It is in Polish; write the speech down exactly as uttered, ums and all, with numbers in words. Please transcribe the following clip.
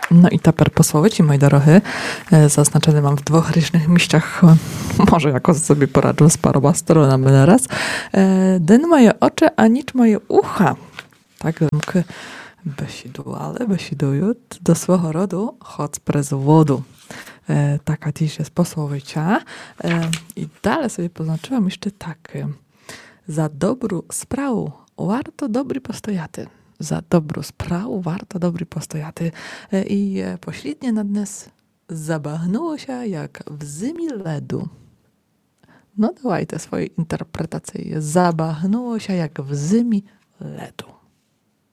No i тепер пословиці, мої дорогі, зазначені mam w dwóch różnych miejscach, może jakoś sobie poradzę z paroma stronami na raz. Den moje oczy, a nic moje ucha. Tak, k besidували, бесідують до свого роду choć призводу. Taka dziś jest posłowicia. I dalej sobie poznaczyłam jeszcze tak. Za dobrą sprawę warto dobry postojaty. Za dobrą sprawę warto dobry postojaty. I pośrednie nad nas zabahnuło się jak w zimie ledu. No dawaj te swoje interpretacje. Zabahnuło się jak w zimie ledu.